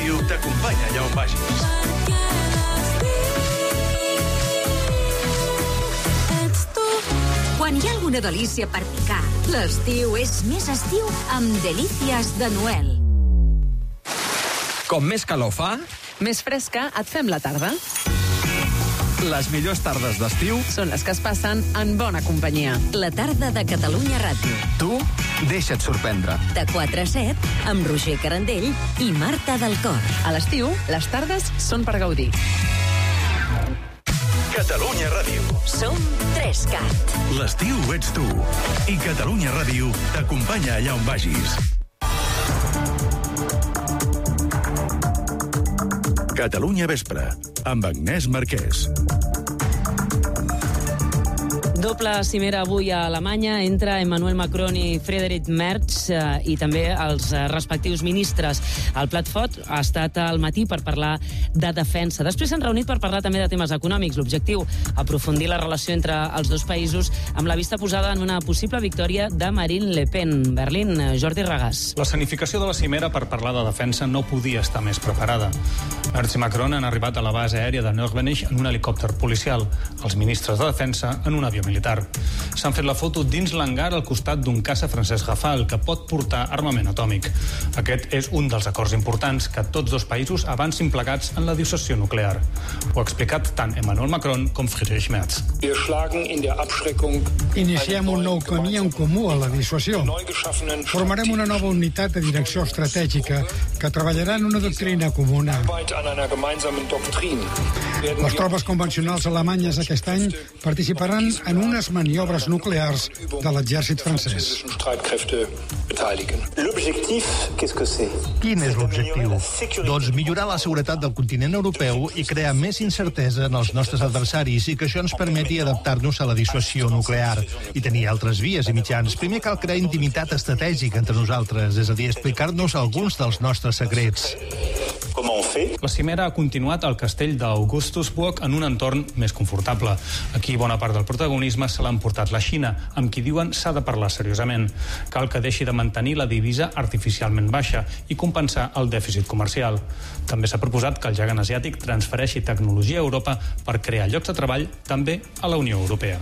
Ràdio t'acompanya allà on vagis. Quan hi ha alguna delícia per picar, l'estiu és més estiu amb Delícies de Noel. Com més calor fa, més fresca et fem la tarda. les millors tardes d'estiu són les que es passen en bona companyia. La tarda de Catalunya Ràdio. Tu deixa't sorprendre. De 4 a 7, amb Roger Carandell i Marta del Cor. A l'estiu, les tardes són per gaudir. Catalunya Ràdio. Som 3CAT. L'estiu ets tu. I Catalunya Ràdio t'acompanya allà on vagis. Catalunya Vespre, amb Agnès Marquès. Doble cimera avui a Alemanya entre Emmanuel Macron i Friedrich Merz i també els respectius ministres. El plat fort ha estat al matí per parlar de defensa. Després s'han reunit per parlar també de temes econòmics. L'objectiu, aprofundir la relació entre els dos països amb la vista posada en una possible victòria de Marine Le Pen. Berlín, Jordi Regàs. L'escenificació de la cimera per parlar de defensa no podia estar més preparada. Merz i Macron han arribat a la base aèria de Nürnberg en un helicòpter policial. Els ministres de defensa en un avió militar. S'han fet la foto dins l'hangar al costat d'un caça francès Rafale que pot portar armament atòmic. Aquest és un dels acords importants que tots dos països avancin plegats en la dissuasió nuclear. Ho ha explicat tant Emmanuel Macron com Friedrich Merz. Iniciem un nou camí en comú a la dissuasió. Formarem una nova unitat de direcció estratègica que treballarà en una doctrina comuna. Les tropes convencionals alemanyes aquest any participaran en unes maniobres nuclears de l'exèrcit francès. Quin és l'objectiu? Doncs millorar la seguretat del continent europeu i crear més incertesa en els nostres adversaris i que això ens permeti adaptar-nos a la dissuasió nuclear i tenir altres vies i mitjans. Primer cal crear intimitat estratègica entre nosaltres, és a dir, explicar-nos alguns dels nostres secrets. La cimera ha continuat al castell d'Augustusburg en un entorn més confortable. Aquí bona part del protagonisme se l'ha emportat la Xina, amb qui diuen s'ha de parlar seriosament. Cal que deixi de mantenir la divisa artificialment baixa i compensar el dèficit comercial. També s'ha proposat que el gegant asiàtic transfereixi tecnologia a Europa per crear llocs de treball també a la Unió Europea.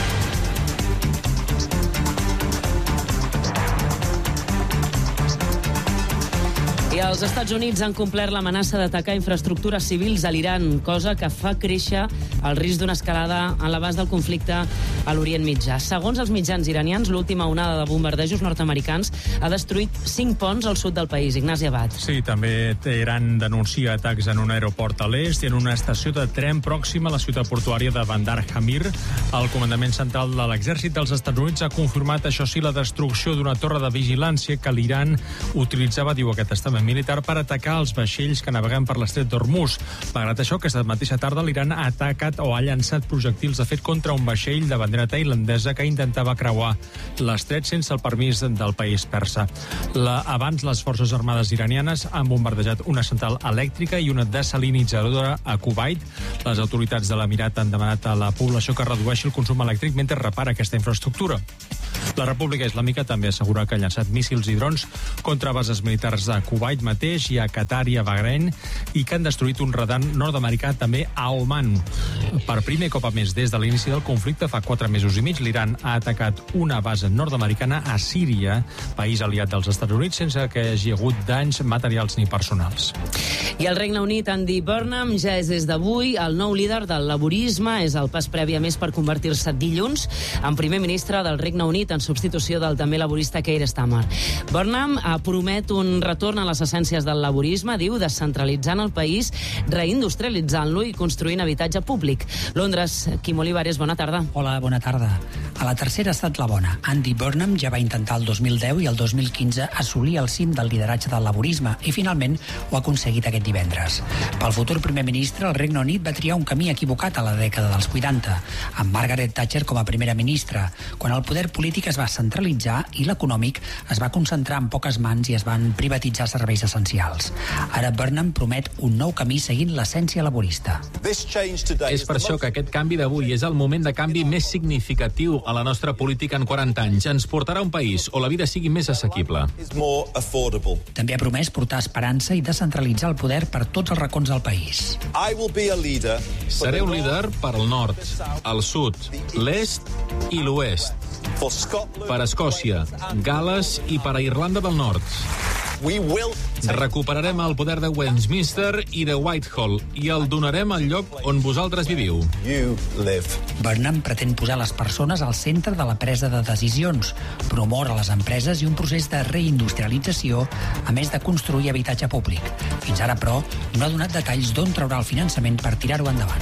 I els Estats Units han complert l'amenaça d'atacar infraestructures civils a l'Iran, cosa que fa créixer el risc d'una escalada en l'abast del conflicte a l'Orient Mitjà. Segons els mitjans iranians, l'última onada de bombardejos nord-americans ha destruït 5 ponts al sud del país. Ignasi Abad. Sí, també Teheran denuncia atacs en un aeroport a l'est i en una estació de tren pròxima a la ciutat portuària de Bandar Hamir. El comandament central de l'exèrcit dels Estats Units ha confirmat, això sí, la destrucció d'una torre de vigilància que l'Iran utilitzava, diu aquest estament militar, per atacar els vaixells que naveguen per l'estret d'Hormuz. Malgrat això, aquesta mateixa tarda l'Iran ha atacat o ha llançat projectils de fet contra un vaixell de bandera tailandesa que intentava creuar l'estret sense el permís del país persa. Abans, les forces armades iranianes han bombardejat una central elèctrica i una desalinitzadora a Kuwait. Les autoritats de l'Emirat han demanat a la població que redueixi el consum elèctric mentre repara aquesta infraestructura. La República Islàmica també assegura que ha llançat míssils i drons contra bases militars a Kuwait mateix i a Qatar i a Bahrein i que han destruït un radar nord-americà també a Oman. Per primer cop a més des de l'inici del conflicte, fa 4 mesos i mig, l'Iran ha atacat una base nord-americana a Síria, país aliat dels Estats Units, sense que hi hagi hagut danys materials ni personals. I el Regne Unit, Andy Burnham, ja és des d'avui el nou líder del laborisme. És el pas previ a més per convertir-se dilluns en primer ministre del Regne Unit en substitució del també laborista Keir Starmer. Burnham promet un retorn a les essències del laborisme, diu, descentralitzant el país, reindustrialitzant-lo i construint habitatge públic. Londres, Quim Olivares, bona tarda. Hola, bona tarda. A la tercera ha estat la bona. Andy Burnham ja va intentar el 2010 i el 2015 assolir el cim del lideratge del laborisme i finalment ho ha aconseguit aquest divendres. Pel futur primer ministre, el Regne Unit va triar un camí equivocat a la dècada dels 80, amb Margaret Thatcher com a primera ministra, quan el poder polític es va centralitzar i l'econòmic es va concentrar en poques mans i es van privatitzar serveis essencials. Ara Burnham promet un nou camí seguint l'essència laborista. És per això que aquest canvi d'avui és el moment de canvi més significatiu a la nostra política en 40 anys. Ens portarà a un país on la vida sigui més assequible. També ha promès portar esperança i descentralitzar el poder per tots els racons del país. Seré un líder per al nord, al sud, l'est i l'oest. Per Escòcia, Gal·les i per a Irlanda del Nord. Recuperarem el poder de Westminster i de Whitehall i el donarem al lloc on vosaltres viviu. Burnham pretén posar les persones al centre de la presa de decisions, promoure les empreses i un procés de reindustrialització, a més de construir habitatge públic. Fins ara, però, no ha donat detalls d'on traurà el finançament per tirar-ho endavant.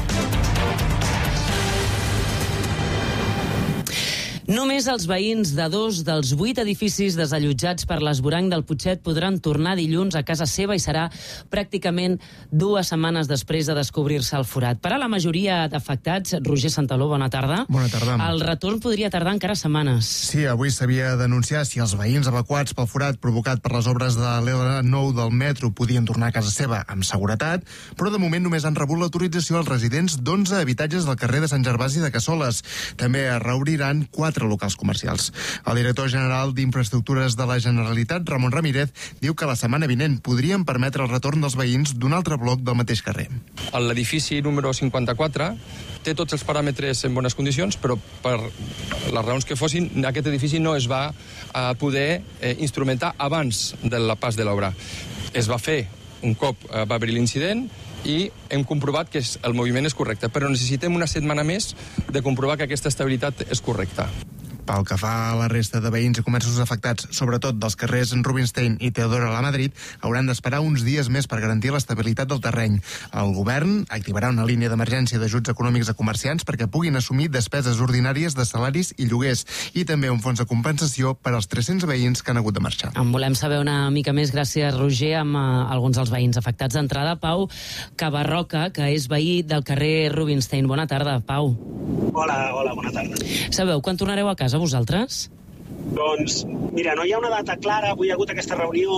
Només els veïns de 2 dels 8 edificis desallotjats per l'esvoranc del Putxet podran tornar dilluns a casa seva i serà pràcticament 2 setmanes després de descobrir-se el forat. Per a la majoria d'afectats, Roger Santaló, bona tarda. Bona tarda. El retorn podria tardar encara setmanes. Sí, avui s'havia d'anunciar si els veïns evacuats pel forat provocat per les obres de l'L9 del metro podien tornar a casa seva amb seguretat, però de moment només han rebut l'autorització als residents d'11 habitatges del carrer de Sant Gervasi de Cassoles. També es reobriran 4 locals comercials. El director general d'Infraestructures de la Generalitat, Ramon Ramírez, diu que la setmana vinent podrien permetre el retorn dels veïns d'un altre bloc del mateix carrer. L'edifici número 54 té tots els paràmetres en bones condicions, però per les raons que fossin, aquest edifici no es va poder instrumentar abans del pas de l'obra. Es va fer un cop va haver-hi l'incident i hem comprovat que el moviment és correcte, però necessitem una setmana més de comprovar que aquesta estabilitat és correcta. Pel que fa a la resta de veïns i comerços afectats, sobretot dels carrers Rubinstein i Teodoro a la Madrid, hauran d'esperar uns dies més per garantir l'estabilitat del terreny. El govern activarà una línia d'emergència d'ajuts econòmics a comerciants perquè puguin assumir despeses ordinàries de salaris i lloguers i també un fons de compensació per als 300 veïns que han hagut de marxar. En volem saber una mica més, gràcies, Roger, amb alguns dels veïns afectats. D'entrada, Pau Cabarroca, que és veí del carrer Rubinstein. Bona tarda, Pau. Hola, bona tarda. Sabeu quan tornareu a casa vosaltres? Doncs, mira, no hi ha una data clara. Avui hi ha hagut aquesta reunió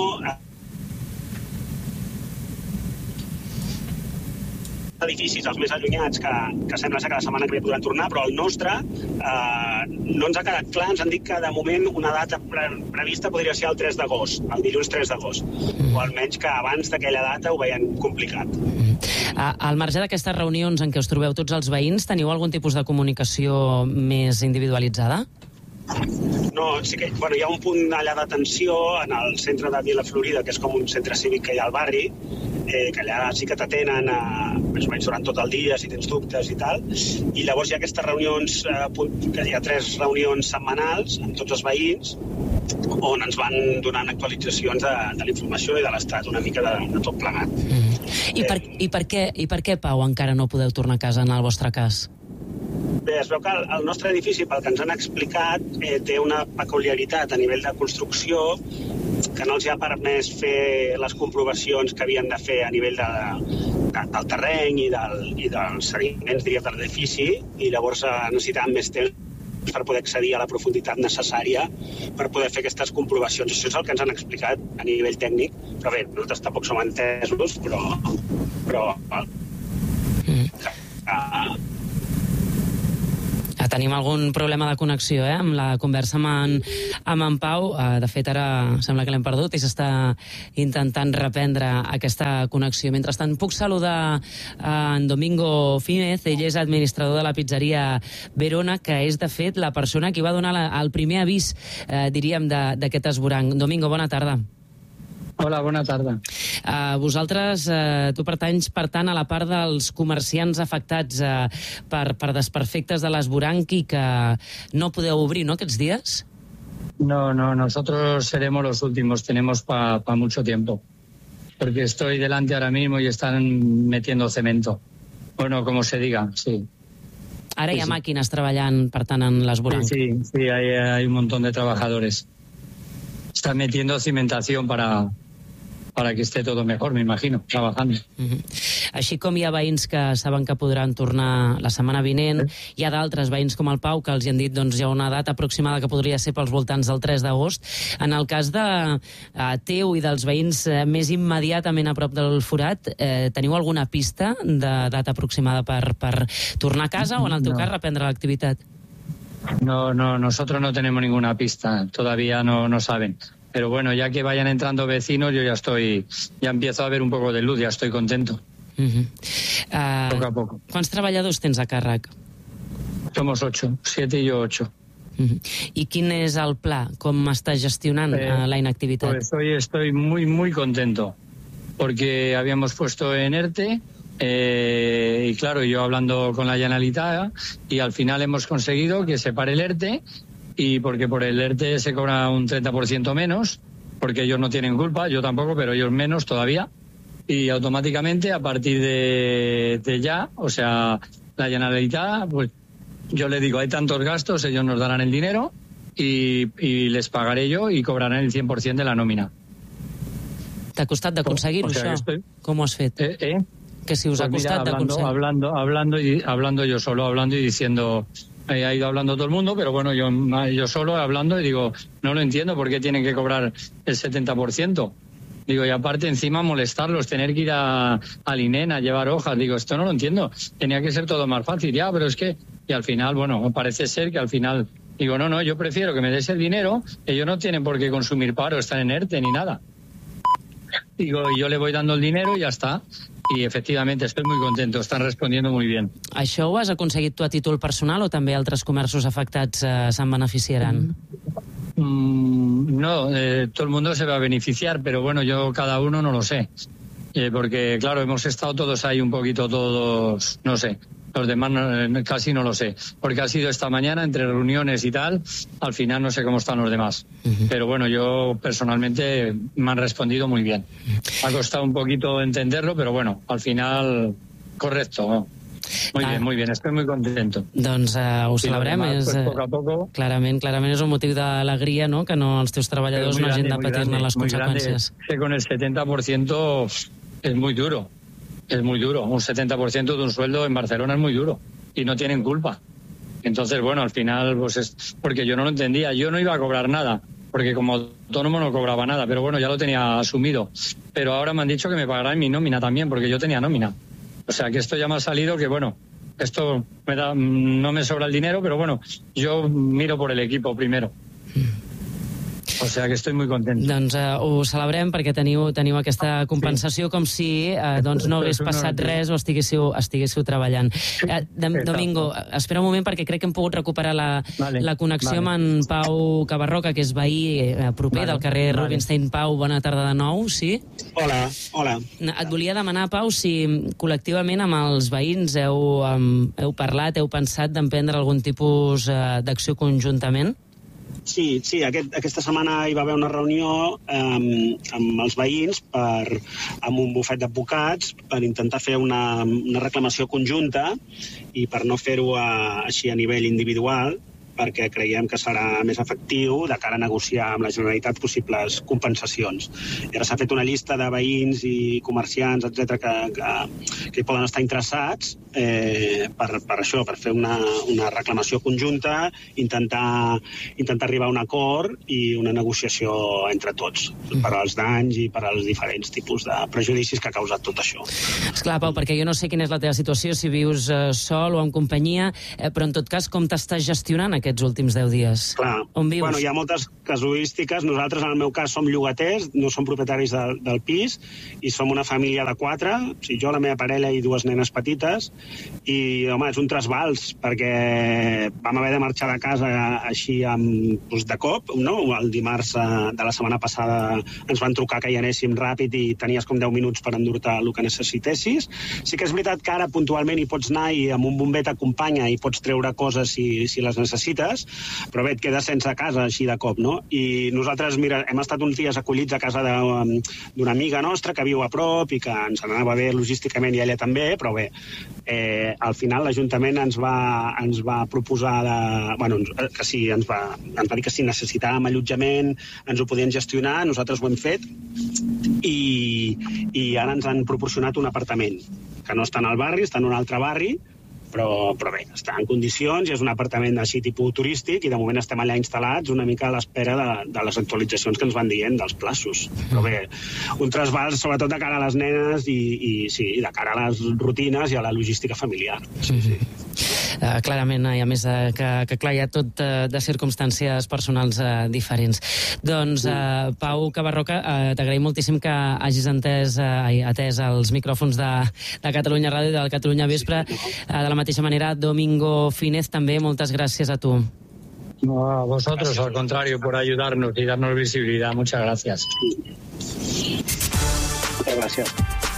edificis, els més allunyats, que sembla que la setmana que ve podran tornar, però el nostre no ens ha quedat clar. Ens han dit que de moment una data prevista podria ser el 3 d'agost, el dilluns 3 d'agost, o almenys que abans d'aquella data ho veien complicat. Al marge d'aquestes reunions en què us trobeu tots els veïns, teniu algun tipus de comunicació més individualitzada? No, sí que hi ha un punt allà d'atenció en el centre de Vila Florida, que és com un centre cívic que hi ha al barri, que allà sí que t'atenen més o menys durant tot el dia, si tens dubtes i tal, i llavors hi ha aquestes reunions, hi ha 3 reunions setmanals amb tots els veïns, on ens van donant actualitzacions de la informació i de l'estat una mica de tot plegat. I per què, Pau, encara no podeu tornar a casa en el vostre cas? Bé, es veu que el nostre edifici, pel que ens han explicat, té una peculiaritat a nivell de construcció que no els ha permès fer les comprovacions que havien de fer a nivell del terreny i dels sediments, diria, de l'edifici, i llavors necessitàvem més temps per poder accedir a la profunditat necessària per poder fer aquestes comprovacions. Això és el que ens han explicat a nivell tècnic, però bé, nosaltres tampoc som entesos, però tenim algun problema de connexió, amb la conversa amb en Pau. De fet, ara sembla que l'hem perdut i s'està intentant reprendre aquesta connexió. Mentrestant, puc saludar en Domingo Fínez. Ell és administrador de la pizzeria Verona, que és, de fet, la persona que va donar el primer avís, diríem, d'aquest esvoranc. Domingo, bona tarda. Hola, bona tarda. Vosaltres, tu pertanys, per tant, a la part dels comerciants afectats per desperfectes de l'esvoranc i que no podeu obrir, no, aquests dies? No, nosotros seremos los últimos, tenemos para mucho tiempo. Porque estoy delante ahora mismo y están metiendo cemento. Bueno, como se diga, sí. Ara hi ha màquines treballant, per tant, en l'esvoranc. Sí, hay un montón de trabajadores. Están metiendo cimentación para que esté todo mejor, me imagino, trabajando. Així com hi ha veïns que saben que podran tornar la setmana vinent, hi ha d'altres veïns com el Pau que els hi han dit hi ha una data aproximada que podria ser pels voltants del 3 d'agost. En el cas de teu i dels veïns més immediatament a prop del forat, teniu alguna pista de data aproximada per tornar a casa o en el teu cas reprendre l'activitat? No, nosotros no tenemos ninguna pista, todavía no saben. Pero bueno, ya que vayan entrando vecinos, yo ya empiezo a ver un poco de luz, ya estoy contento. Poco a poco. Quants treballadors tens a càrrec? Somos 8, 7 y yo 8. I quin és el pla? Com estàs gestionant la inactivitat? Pues hoy estoy muy, muy contento, porque habíamos puesto en ERTE, y claro, yo hablando con la Generalitat, y al final hemos conseguido que se pare el ERTE, y porque por el ERTE se cobra un 30% menos, porque ellos no tienen culpa, yo tampoco, pero ellos menos todavía, y automáticamente a partir de ya, o sea, la Generalitat, pues yo le digo, hay tantos gastos, ellos nos darán el dinero y les pagaré yo y cobrarán el 100% de la nómina. T'ha costat d'aconseguir-ho, això? Com ho has fet? Que si us ha costat d'aconseguir... Hablando yo solo, hablando y diciendo... ha ido hablando todo el mundo, pero bueno, yo solo hablando y digo, no lo entiendo, ¿por qué tienen que cobrar el 70%? Digo, y aparte encima molestarlos, tener que ir al INEN a llevar hojas. Digo, esto no lo entiendo. Tenía que ser todo más fácil. Ya, pero es que... Y al final, bueno, parece ser que al final... Digo, no, yo prefiero que me des el dinero. Ellos no tienen por qué consumir paro, están en ERTE ni nada. Digo, y yo le voy dando el dinero y ya está. Y efectivamente estoy muy contento, están respondiendo muy bien. Això ho has aconseguit tu a títol personal o també altres comerços afectats se'n beneficiaran? No, todo el mundo se va a beneficiar, pero bueno, yo cada uno no lo sé. Porque claro, hemos estado todos ahí un poquito todos, no sé. Los demás casi no lo sé, porque ha sido esta mañana entre reuniones y tal, al final no sé cómo están los demás. Pero bueno, yo personalmente me han respondido muy bien. Ha costado un poquito entenderlo, pero bueno, al final correcto, ¿no? Muy bien, estoy muy contento. Doncs ho celebrem. Demás, pues, poco a poco. Clarament és un motiu d'alegria, no?, que no els teus treballadors no hagin de patir-ne les conseqüències. Que con el 70% es muy duro. Es muy duro. Un 70% de un sueldo en Barcelona es muy duro. Y no tienen culpa. Entonces, bueno, al final, pues es porque yo no lo entendía. Yo no iba a cobrar nada, porque como autónomo no cobraba nada, pero bueno, ya lo tenía asumido. Pero ahora me han dicho que me pagarán mi nómina también, porque yo tenía nómina. O sea, que esto ya me ha salido que, bueno, esto no me sobra el dinero, pero bueno, yo miro por el equipo primero. O sea que estoy muy contento. Doncs ho celebrem perquè teniu aquesta compensació com si no hagués passat res o estiguéssiu treballant. Domingo, espera un moment perquè crec que hem pogut recuperar la connexió amb en Pau Cabarroca, que és veí proper del carrer Rubinstein. Pau, bona tarda de nou, sí? Hola. Et volia demanar, Pau, si col·lectivament amb els veïns heu parlat, heu pensat d'emprendre algun tipus d'acció conjuntament? Sí, aquesta setmana hi va haver una reunió amb els veïns amb un bufet d'advocats per intentar fer una reclamació conjunta i per no fer-ho així a nivell individual, perquè creiem que serà més efectiu de cara a negociar amb la Generalitat possibles compensacions. I ara s'ha fet una llista de veïns i comerciants, etc., que hi poden estar interessats per això, per fer una reclamació conjunta, intentar arribar a un acord i una negociació entre tots, per als danys i per als diferents tipus de prejudicis que ha causat tot això. Esclar, Pau, perquè jo no sé quina és la teva situació, si vius sol o en companyia, però en tot cas, com t'estàs gestionant aquests últims 10 dies? Clar. On vius? Bueno, hi ha moltes casuístiques. Nosaltres, en el meu cas, som llogaters, no som propietaris del pis, i som una família de 4, o sigui, jo, la meva parella i 2 nenes petites, i, home, és un trasbals, perquè vam haver de marxar de casa així de cop, no? El dimarts de la setmana passada ens van trucar que hi anéssim ràpid i tenies com 10 minuts per endur-te el que necessitessis. Sí que és veritat que ara puntualment hi pots anar i amb un bomber t'acompanya i pots treure coses si les necessites, però bé, et quedes sense casa així de cop, no? I nosaltres, mira, hem estat uns dies acollits a casa d'una amiga nostra que viu a prop i que ens anava bé logísticament i ella també, però bé, al final l'Ajuntament ens va proposar que sí, ens va dir que si necessitàvem allotjament ens ho podien gestionar, nosaltres ho hem fet i ara ens han proporcionat un apartament que no està en el barri, està en un altre barri, però bé, està en condicions i és un apartament així tipus turístic i de moment estem allà instal·lats una mica a l'espera de les actualitzacions que ens van dient dels plaços. Però bé, un trasbals sobretot de cara a les nenes i sí, de cara a les rutines i a la logística familiar. Sí. clarament, i a més que clar, hi ha tot de circumstàncies personals diferents. Doncs, Pau Cabarroca, t'agraïm moltíssim que hagis atès els micròfons de Catalunya Ràdio i de Catalunya Vespre. De la mateixa manera, Domingo Fínez, també moltes gràcies a tu. No, a vosotros, al contrario, por ayudarnos y darnos visibilidad. Muchas gracias. Muchas gracias.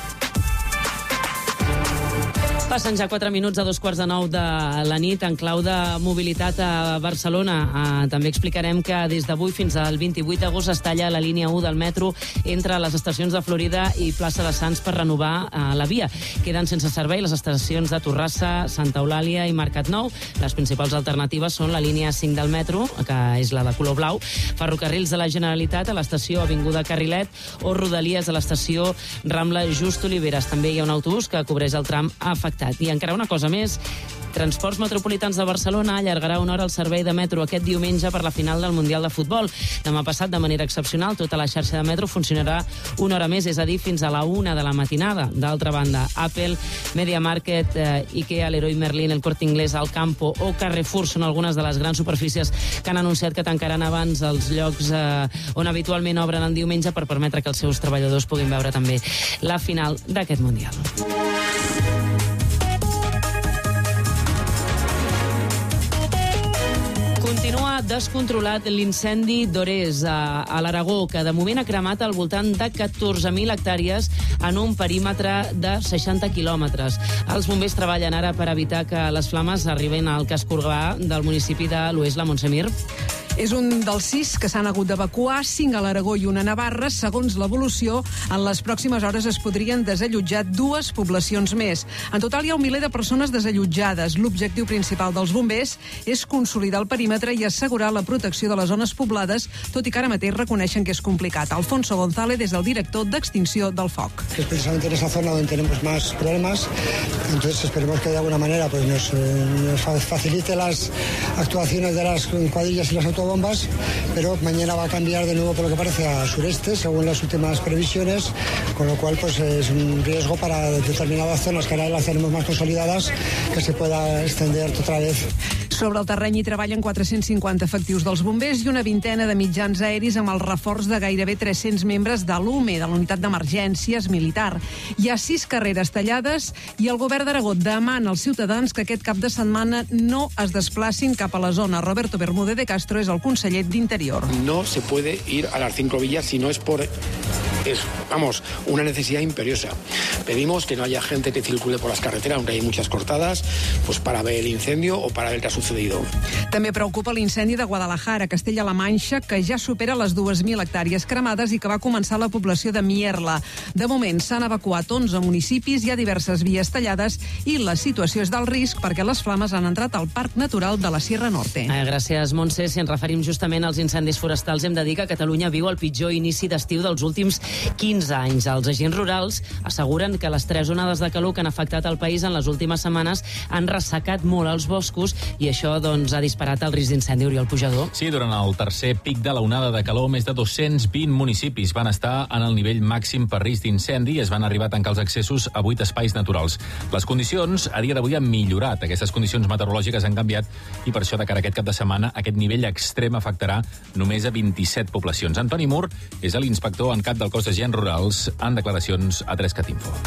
Passen ja 4 minuts a 8:45 de la nit en clau de mobilitat a Barcelona. També explicarem que des d'avui fins al 28 d'agost es talla la línia 1 del metro entre les estacions de Florida i Plaça de Sants per renovar la via. Queden sense servei les estacions de Torrassa, Santa Eulàlia i Mercat Nou. Les principals alternatives són la línia 5 del metro, que és la de color blau, Ferrocarrils de la Generalitat a l'estació Avinguda Carrilet o Rodalies a l'estació Rambla Just Oliveres. També hi ha un autobús que cobreix el tram afectat. I encara una cosa més, Transports Metropolitans de Barcelona allargarà una hora el servei de metro aquest diumenge per la final del Mundial de Futbol. Demà passat, de manera excepcional, tota la xarxa de metro funcionarà una hora més, és a dir, fins a la 1 de la matinada. D'altra banda, Apple, Media Market, Ikea, Leroy Merlin, el Corte Inglés, el Campo o Carrefour són algunes de les grans superfícies que han anunciat que tancaran abans els llocs on habitualment obren el diumenge per permetre que els seus treballadors puguin veure també la final d'aquest Mundial. Continua descontrolat l'incendi d'Ores a l'Aragó, que de moment ha cremat al voltant de 14.000 hectàrees en un perímetre de 60 quilòmetres. Els bombers treballen ara per evitar que les flames arriben al casc urbà del municipi de l'Oest, la Montsemir. És un dels 6 que s'han hagut d'evacuar, 5 a l'Aragó i 1 a Navarra. Segons l'evolució, en les pròximes hores es podrien desallotjar 2 poblacions més. En total hi ha 1 miler de persones desallotjades. L'objectiu principal dels bombers és consolidar el perímetre i assegurar la protecció de les zones poblades, tot i que ara mateix reconeixen que és complicat. Alfonso González és el director d'Extinció del Foc. Es precisamente en esa zona donde tenemos más problemas, entonces esperemos que de alguna manera pues nos facilite las actuaciones de las cuadrillas y las autobombas, pero mañana va a cambiar de nuevo por lo que parece a sureste, según las últimas previsiones, con lo cual pues es un riesgo para determinadas zonas que ahora las tenemos más consolidadas, que se pueda extender otra vez. Sobre el terreny hi treballen 450 efectius dels bombers i una vintena de mitjans aeris amb el reforç de gairebé 300 membres de l'UME, de la Unitat d'Emergències Militar. Hi ha 6 carreres tallades i el govern d'Aragó demana als ciutadans que aquest cap de setmana no es desplacin cap a la zona. Roberto Bermúdez de Castro és el conseller d'Interior. No se puede ir a las 5 villas si no es por... una necesidad imperiosa. Pedimos que no haya gente que circule por las carreteras, aunque hay muchas cortadas, pues para ver el incendio o para ver qué ha sucedido. També preocupa l'incendi de Guadalajara, Castella-La Manxa, que ja supera les 2.000 hectàrees cremades i que va començar a la població de Mierla. De moment s'han evacuat 11 municipis, hi ha diverses vies tallades i la situació és d'alt risc perquè les flames han entrat al Parc Natural de la Sierra Norte. Gràcies, Montse. Si ens referim justament als incendis forestals, hem de dir que Catalunya viu el pitjor inici d'estiu dels últims 15 anys. Els agents rurals asseguren que les 3 onades de calor que han afectat el país en les últimes setmanes han ressecat molt els boscos i això doncs, ha disparat el risc d'incendi. Oriol Pujador. Sí, durant el tercer pic de la onada de calor, més de 220 municipis van estar en el nivell màxim per risc d'incendi i es van arribar a tancar els accessos a 8 espais naturals. Les condicions a dia d'avui han millorat. Aquestes condicions meteorològiques han canviat i per això de cara a aquest cap de setmana aquest nivell extrem afectarà només a 27 poblacions. Antoni Mur és l'inspector en cap del cos d'agents rurals en declaracions a 3cat Info.